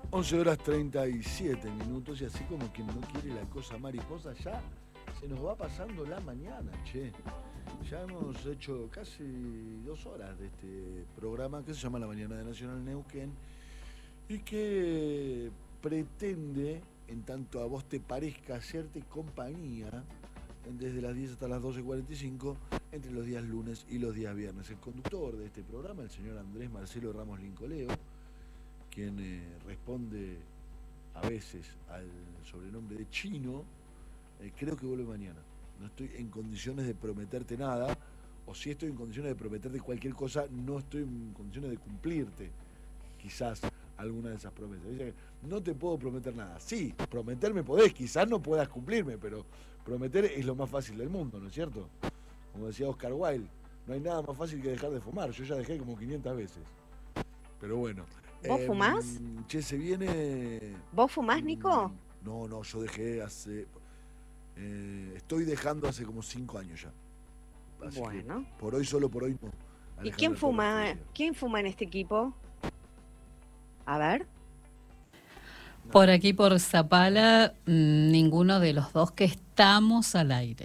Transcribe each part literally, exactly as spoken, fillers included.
once horas treinta y siete minutos y así como quien no quiere la cosa mariposa, ya se nos va pasando la mañana, che. Ya hemos hecho casi dos horas de este programa que se llama La Mañana de Nacional Neuquén y que pretende, en tanto a vos te parezca, hacerte compañía desde las diez hasta las doce cuarenta y cinco entre los días lunes y los días viernes. El conductor de este programa, el señor Andrés Marcelo Ramos Lincoleo, quien eh, responde a veces al sobrenombre de Chino, eh, creo que vuelve mañana. No estoy en condiciones de prometerte nada, o si estoy en condiciones de prometerte cualquier cosa, no estoy en condiciones de cumplirte quizás alguna de esas promesas. Dice, no te puedo prometer nada. Sí, prometerme podés, quizás no puedas cumplirme, pero prometer es lo más fácil del mundo, ¿no es cierto? Como decía Oscar Wilde, no hay nada más fácil que dejar de fumar. Yo ya dejé como quinientas veces. Pero bueno. ¿Vos eh, fumás? Che, se viene... ¿Vos fumás, Nico? No, no, yo dejé hace... Eh, estoy dejando hace como cinco años ya. Así bueno. Que por hoy, solo por hoy no. Alejandra, ¿y quién fuma? ¿Quién fuma en este equipo? A ver. No. Por aquí, por Zapala, ninguno de los dos que estamos al aire.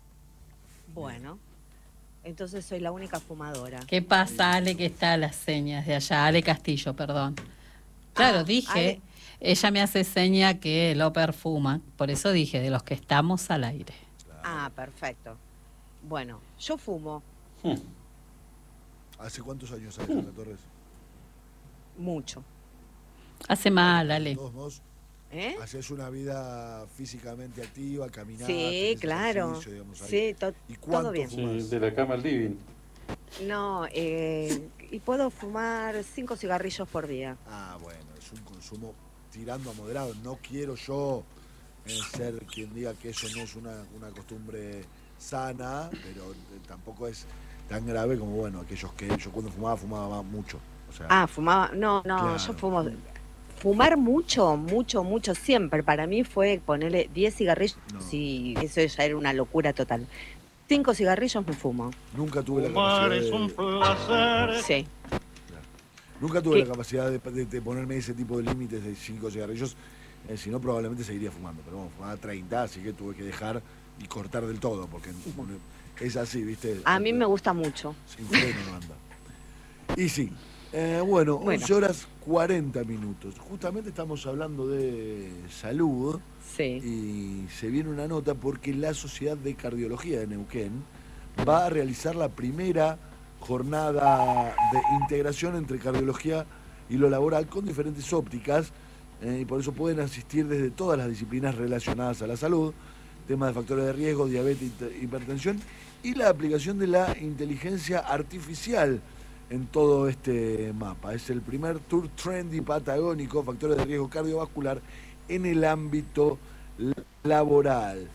Bueno. Entonces soy la única fumadora. ¿Qué pasa, Ale, que está a las señas de allá? Ale Castillo, perdón. Claro, ah, dije, Ale. Ella me hace seña que lo perfuma, por eso dije, de los que estamos al aire. Ah, perfecto. Bueno, yo fumo. Hmm. ¿Hace cuántos años, Alejandra hmm. Torres? Mucho. Hace mal, Ale. ¿Dos, dos? ¿Eh? ¿Haces una vida físicamente activa, caminar? Sí, claro. Digamos, sí, to ¿Y cuánto todo bien. Fumas? Sí, de la cama al living. No, eh, y puedo fumar cinco cigarrillos por día. Ah, bueno, es un consumo tirando a moderado. No quiero yo eh, ser quien diga que eso no es una, una costumbre sana, pero eh, tampoco es tan grave como, bueno, aquellos que yo cuando fumaba, fumaba mucho. O sea, ah, fumaba, no, no, claro. Yo fumo... Fumar mucho, mucho, mucho, siempre. Para mí fue ponerle diez cigarrillos no. y eso ya era una locura total. Cinco cigarrillos me fumo. Nunca tuve la capacidad es un placer. Sí. Claro. Nunca tuve ¿Qué? la capacidad de, de, de ponerme ese tipo de límites de cinco cigarrillos. Eh, si no, probablemente seguiría fumando. Pero bueno, fumaba treinta, así que tuve que dejar y cortar del todo, porque es así, ¿viste? A mí me gusta mucho. Sin freno no anda. Y sí. Eh, bueno, bueno, once horas cuarenta minutos. Justamente estamos hablando de salud. Sí. Y se viene una nota porque la Sociedad de Cardiología de Neuquén va a realizar la primera jornada de integración entre cardiología y lo laboral con diferentes ópticas. Eh, y por eso pueden asistir desde todas las disciplinas relacionadas a la salud, temas de factores de riesgo, diabetes, hipertensión y la aplicación de la inteligencia artificial en todo este mapa. Es el primer tour trendy patagónico, factores de riesgo cardiovascular en el ámbito laboral.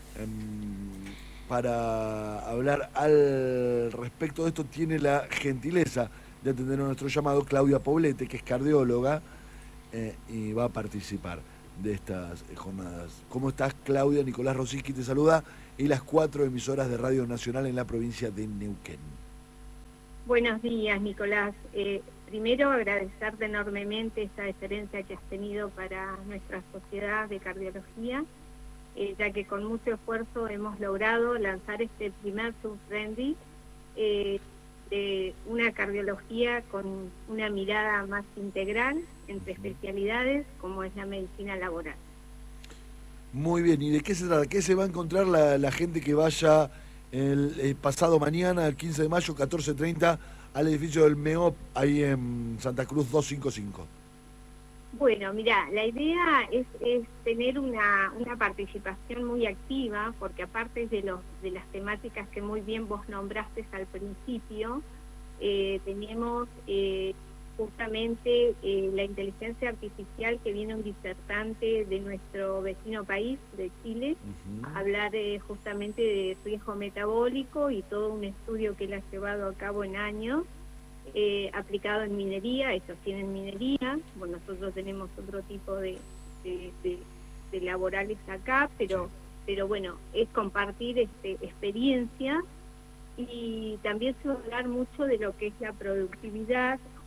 Para hablar al respecto de esto tiene la gentileza de atender a nuestro llamado Claudia Poblete, que es cardióloga eh, y va a participar de estas jornadas. ¿Cómo estás, Claudia? Nicolás Rosiski te saluda y las cuatro emisoras de Radio Nacional en la provincia de Neuquén. Buenos días, Nicolás. Eh, primero, agradecerte enormemente esta deferencia que has tenido para nuestra sociedad de cardiología, eh, ya que con mucho esfuerzo hemos logrado lanzar este primer tour trendy eh, de una cardiología con una mirada más integral entre especialidades, como es la medicina laboral. Muy bien, ¿y de qué se trata? ¿Qué se va a encontrar la, la gente que vaya El, el pasado mañana, el quince de mayo, catorce treinta, al edificio del M E O P, ahí en Santa Cruz doscientos cincuenta y cinco? Bueno, mira, la idea es, es tener una, una participación muy activa, porque aparte de, los, de las temáticas que muy bien vos nombraste al principio, eh, tenemos eh, justamente eh, la inteligencia artificial que viene un disertante de nuestro vecino país, de Chile, uh-huh. a hablar eh, justamente de riesgo metabólico y todo un estudio que él ha llevado a cabo en años, eh, aplicado en minería. Ellos tienen minería, bueno, nosotros tenemos otro tipo de, de, de, de laborales acá, pero, pero bueno, es compartir este, experiencia. Y también se va a hablar mucho de lo que es la productividad,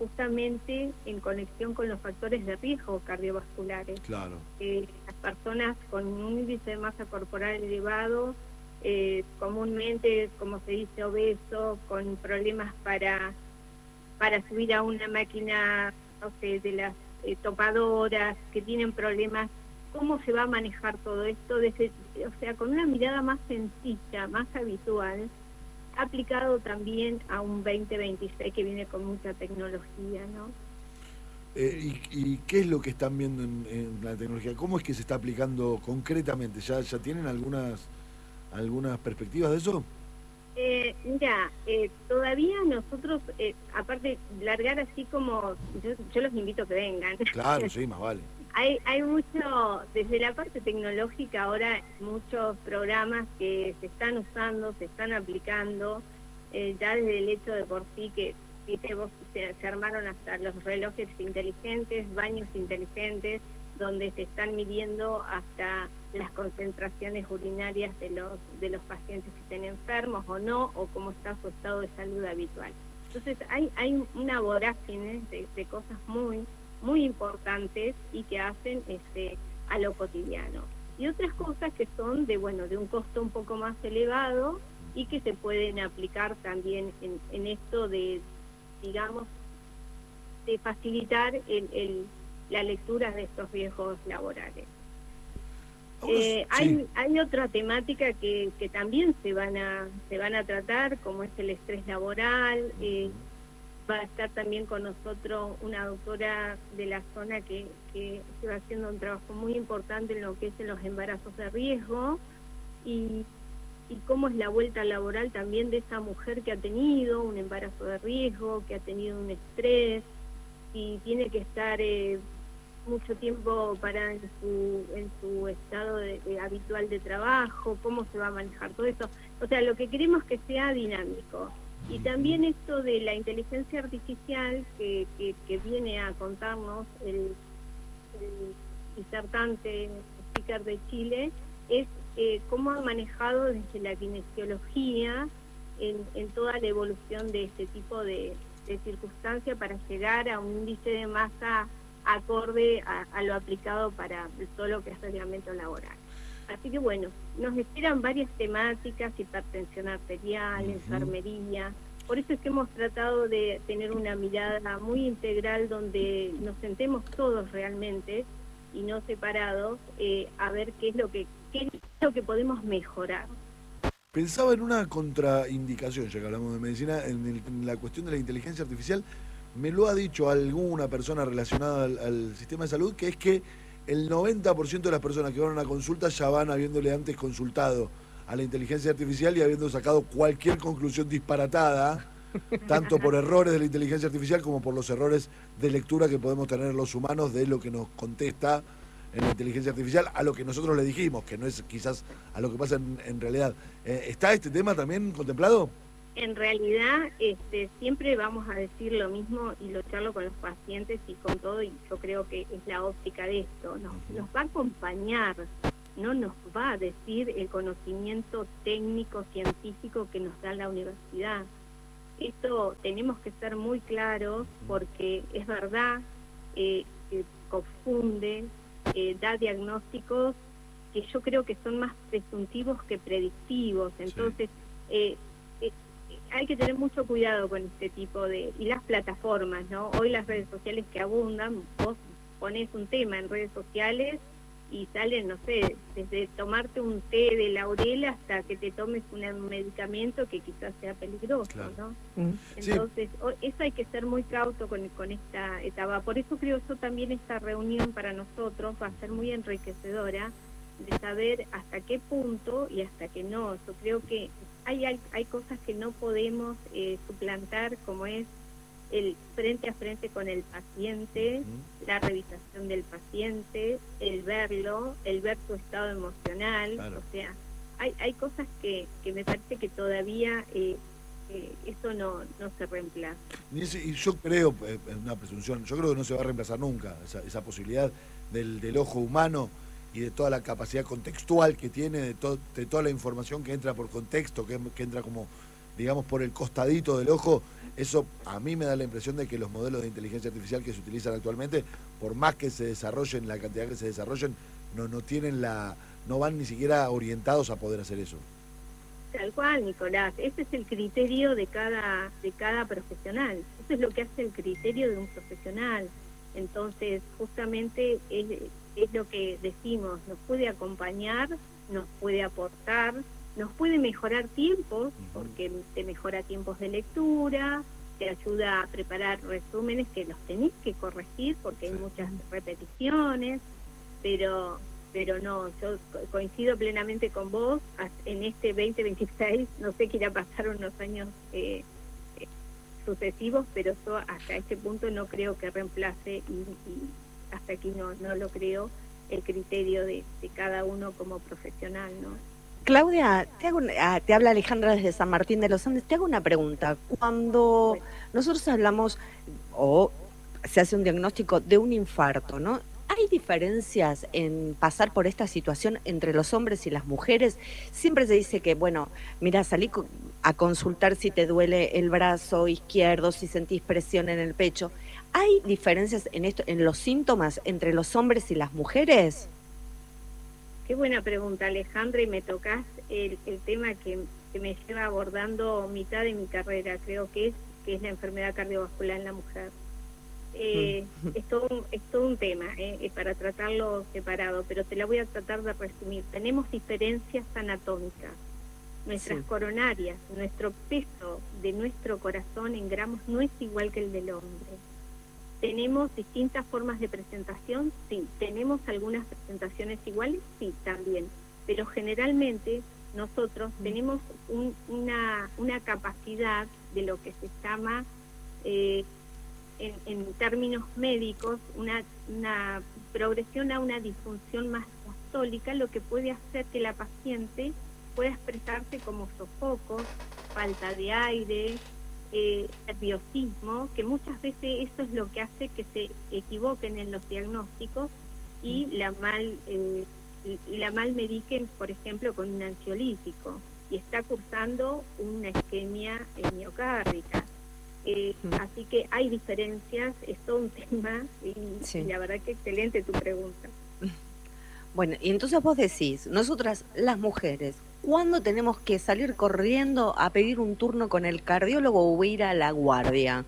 justamente en conexión con los factores de riesgo cardiovasculares. Claro. Eh, las personas con un índice de masa corporal elevado, eh, comúnmente, como se dice, obeso, con problemas para, para subir a una máquina, no sé, de las eh, topadoras, que tienen problemas, ¿cómo se va a manejar todo esto? Desde, o sea, con una mirada más sencilla, más habitual, aplicado también a un veinte veintiséis que viene con mucha tecnología, ¿no? Eh, y, ¿Y qué es lo que están viendo en, en la tecnología? ¿Cómo es que se está aplicando concretamente? ¿Ya, ya tienen algunas, algunas perspectivas de eso? Eh, mira, eh, todavía nosotros, eh, aparte, largar así como, yo, yo los invito a que vengan. Claro, sí, más vale. Hay, hay mucho, desde la parte tecnológica ahora, muchos programas que se están usando, se están aplicando, eh, ya desde el hecho de por sí que, viste, vos, se, se armaron hasta los relojes inteligentes, baños inteligentes, donde se están midiendo hasta las concentraciones urinarias de los, de los pacientes que estén enfermos o no, o cómo está su estado de salud habitual. Entonces hay, hay una vorágine de, de cosas muy muy importantes y que hacen este a lo cotidiano. Y otras cosas que son de bueno de un costo un poco más elevado y que se pueden aplicar también en, en esto de, digamos, de facilitar el, el, la lectura de estos riesgos laborales. Eh, hay, sí. hay otra temática que, que también se van a se van a tratar, como es el estrés laboral. eh, Va a estar también con nosotros una doctora de la zona que, que va haciendo un trabajo muy importante en lo que es en los embarazos de riesgo y, y cómo es la vuelta laboral también de esa mujer que ha tenido un embarazo de riesgo, que ha tenido un estrés y tiene que estar eh, mucho tiempo para en su, en su estado de, de habitual de trabajo, cómo se va a manejar todo eso. O sea, lo que queremos es que sea dinámico. Y también esto de la inteligencia artificial que, que, que viene a contarnos el, el disertante speaker de Chile, es eh, cómo ha manejado desde la kinesiología en, en toda la evolución de este tipo de, de circunstancias para llegar a un índice de masa acorde a, a lo aplicado para todo lo que es reglamento laboral. Así que bueno, nos esperan varias temáticas, hipertensión arterial, uh-huh. enfermería. Por eso es que hemos tratado de tener una mirada muy integral donde nos sentemos todos realmente y no separados eh, a ver qué es lo que qué es lo que podemos mejorar. Pensaba en una contraindicación, ya que hablamos de medicina, en, el, en la cuestión de la inteligencia artificial. Me lo ha dicho alguna persona relacionada al, al sistema de salud, que es que el noventa por ciento de las personas que van a una consulta ya van habiéndole antes consultado a la inteligencia artificial y habiendo sacado cualquier conclusión disparatada, tanto por errores de la inteligencia artificial como por los errores de lectura que podemos tener los humanos de lo que nos contesta en la inteligencia artificial, a lo que nosotros le dijimos, que no es quizás a lo que pasa en, en realidad. Eh, ¿Está este tema también contemplado? En realidad, este, siempre vamos a decir lo mismo y lo charlo con los pacientes y con todo, y yo creo que es la óptica de esto. Nos, nos va a acompañar, no nos va a decir el conocimiento técnico, científico que nos da la universidad. Esto tenemos que ser muy claros porque es verdad eh, que confunde, eh, da diagnósticos que yo creo que son más presuntivos que predictivos. Entonces, sí. eh, hay que tener mucho cuidado con este tipo de... Y las plataformas, ¿no? Hoy las redes sociales que abundan, vos ponés un tema en redes sociales y salen, no sé, desde tomarte un té de laurel hasta que te tomes un medicamento que quizás sea peligroso, claro. ¿no? Mm. Entonces, sí. Eso hay que ser muy cauto con, con esta etapa. Por eso creo yo también esta reunión para nosotros va a ser muy enriquecedora de saber hasta qué punto y hasta qué no. Yo creo que Hay, hay, hay cosas que no podemos eh, suplantar, como es el frente a frente con el paciente, uh-huh. la revisación del paciente, el verlo, el ver su estado emocional. Claro. O sea, hay, hay cosas que, que me parece que todavía eh, eh, eso no, no se reemplaza. Y yo creo, es una presunción, yo creo que no se va a reemplazar nunca esa, esa posibilidad del, del ojo humano y de toda la capacidad contextual que tiene, de, to, de toda la información que entra por contexto, que, que entra como digamos, por el costadito del ojo, eso a mí me da la impresión de que los modelos de inteligencia artificial que se utilizan actualmente, por más que se desarrollen, la cantidad que se desarrollen, no, no tienen la, no van ni siquiera orientados a poder hacer eso. Tal cual, Nicolás. Ese es el criterio de cada, de cada profesional. Eso es lo que hace el criterio de un profesional. Entonces, justamente es, es lo que decimos, nos puede acompañar, nos puede aportar, nos puede mejorar tiempos, porque te mejora tiempos de lectura, te ayuda a preparar resúmenes que los tenés que corregir porque hay muchas repeticiones, pero pero no, yo coincido plenamente con vos, en este veinte veintiséis, no sé qué irá a pasar unos años eh, eh, sucesivos, pero yo hasta este punto no creo que reemplace, y, y hasta aquí no, no lo creo, el criterio de, de cada uno como profesional, ¿no? Claudia, te, hago una, te habla Alejandra desde San Martín de los Andes, te hago una pregunta. Cuando bueno. nosotros hablamos, o se hace un diagnóstico de un infarto, ¿no? ¿Hay diferencias en pasar por esta situación entre los hombres y las mujeres? Siempre se dice que, bueno, mira, salí a consultar si te duele el brazo izquierdo, si sentís presión en el pecho. ¿Hay diferencias en esto, en los síntomas entre los hombres y las mujeres? Qué buena pregunta, Alejandra, y me tocas el, el tema que, que me lleva abordando mitad de mi carrera, creo que es, que es la enfermedad cardiovascular en la mujer. Eh, es, todo un, es todo un tema eh, para tratarlo separado, pero te la voy a tratar de resumir. Tenemos diferencias anatómicas, nuestras sí. coronarias, nuestro peso de nuestro corazón en gramos no es igual que el del hombre. ¿Tenemos distintas formas de presentación? Sí. ¿Tenemos algunas presentaciones iguales? Sí, también. Pero generalmente nosotros mm. tenemos un, una, una capacidad de lo que se llama... Eh, En, en términos médicos, una, una progresión a una disfunción más diastólica, lo que puede hacer que la paciente pueda expresarse como sofocos, falta de aire, eh, nerviosismo, que muchas veces eso es lo que hace que se equivoquen en los diagnósticos y la mal, eh, la mal mediquen, por ejemplo, con un ansiolítico, y está cursando una isquemia miocárdica. Eh, mm. Así que hay diferencias, es todo un tema, y, sí. y la verdad que excelente tu pregunta. Bueno, y entonces vos decís, nosotras las mujeres, ¿cuándo tenemos que salir corriendo a pedir un turno con el cardiólogo o ir a la guardia?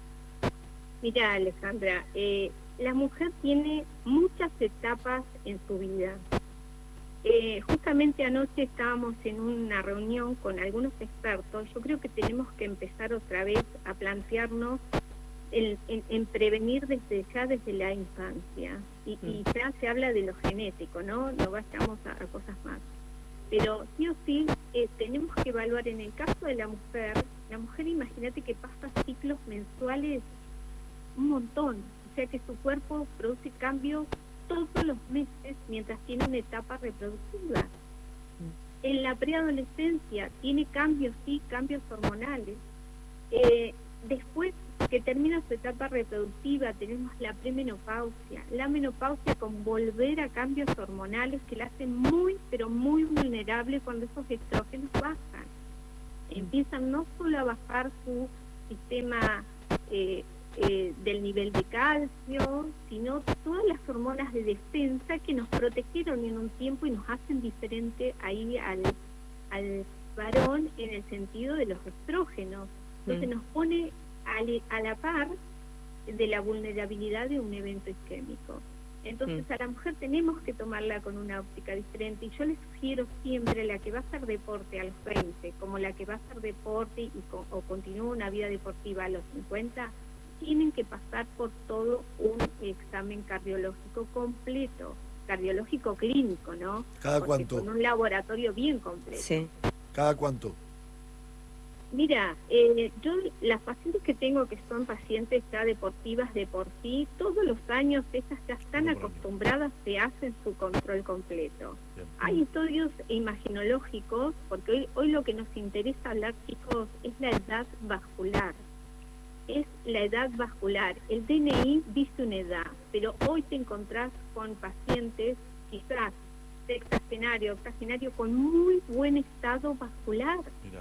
Mira, Alejandra, eh, la mujer tiene muchas etapas en su vida. Eh, justamente anoche estábamos en una reunión con algunos expertos. Yo creo que tenemos que empezar otra vez a plantearnos el, en, en prevenir desde ya, desde la infancia. Y, y ya se habla de lo genético, ¿no? No vayamos a, a cosas más. Pero sí o sí, eh, tenemos que evaluar en el caso de la mujer. La mujer, imagínate que pasa ciclos mensuales un montón. O sea que su cuerpo produce cambios todos los meses mientras tiene una etapa reproductiva. En la preadolescencia tiene cambios, sí, cambios hormonales. Eh, después que termina su etapa reproductiva tenemos la premenopausia, la menopausia con volver a cambios hormonales que la hacen muy, pero muy vulnerable cuando esos estrógenos bajan. Empiezan no solo a bajar su sistema eh, Eh, del nivel de calcio, sino todas las hormonas de defensa que nos protegieron en un tiempo y nos hacen diferente ahí al, al varón en el sentido de los estrógenos. Entonces mm. nos pone a, a la par de la vulnerabilidad de un evento isquémico. Entonces mm. a la mujer tenemos que tomarla con una óptica diferente, y yo le sugiero siempre la que va a hacer deporte a los veinte, como la que va a hacer deporte y con, o continúa una vida deportiva a los cincuenta, tienen que pasar por todo un examen cardiológico completo, cardiológico clínico, ¿no? ¿Cada Porque cuánto? Con un laboratorio bien completo. Sí. ¿Cada cuánto? Mira, eh, yo las pacientes que tengo que son pacientes ya deportivas de por sí, todos los años ellas ya están no, acostumbradas, se hacen su control completo. Bien. Hay estudios imaginológicos, porque hoy, hoy lo que nos interesa hablar, chicos, es la edad vascular. Es la edad vascular. El D N I dice una edad, pero hoy te encontrás con pacientes, quizás sexagenario, octogenario, con muy buen estado vascular. Mira.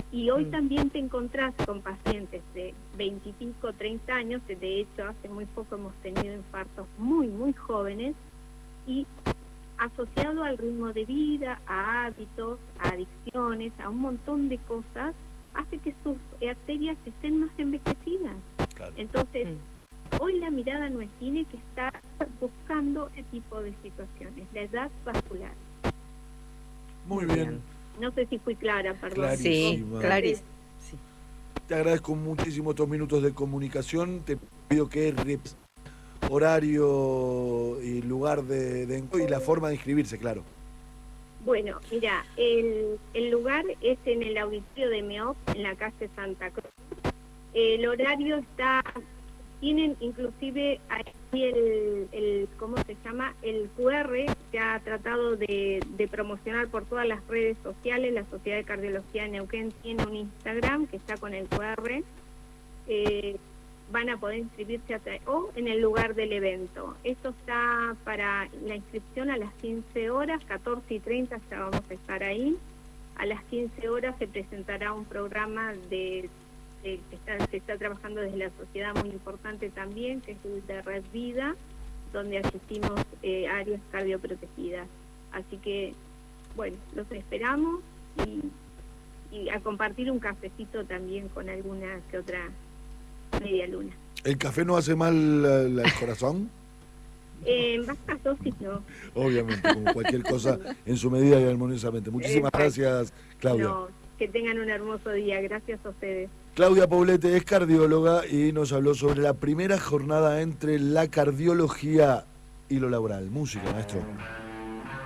Y hoy Mm. también te encontrás con pacientes de veinticinco, treinta años, que de hecho hace muy poco hemos tenido infartos muy, muy jóvenes, y asociado al ritmo de vida, a hábitos, a adicciones, a un montón de cosas, hace que sus arterias estén más envejecidas. Claro. Entonces, Mm. hoy la mirada no tiene que estar buscando ese tipo de situaciones, la edad vascular. Muy bien. No sé si fui clara, perdón. Sí, Clarísima. clarísimo. Sí. Te agradezco muchísimo estos minutos de comunicación. Te pido que repitas horario y lugar de, de encuentro y la forma de inscribirse, claro. Bueno, mira, el, el lugar es en el auditorio de M E O P, en la calle Santa Cruz. El horario está, tienen inclusive ahí el, el ¿cómo se llama? El Q R, se ha tratado de, de promocionar por todas las redes sociales. La Sociedad de Cardiología de Neuquén tiene un Instagram que está con el Q R. Eh, van a poder inscribirse a tra- o en el lugar del evento. Esto está para la inscripción a las quince horas, catorce y treinta ya vamos a estar ahí. A las quince horas se presentará un programa de, de que está, se está trabajando desde la sociedad muy importante también, que es el de Red Vida, donde asistimos eh, áreas cardioprotegidas. Así que, bueno, los esperamos y, y a compartir un cafecito también con alguna que otra media luna. ¿El café no hace mal al, al corazón? Eh, en bajas dosis no. Obviamente, como cualquier cosa en su medida y armoniosamente. Muchísimas Exacto. gracias, Claudia. No, que tengan un hermoso día. Gracias a ustedes. Claudia Poblete es cardióloga y nos habló sobre la primera jornada entre la cardiología y lo laboral. Música, maestro.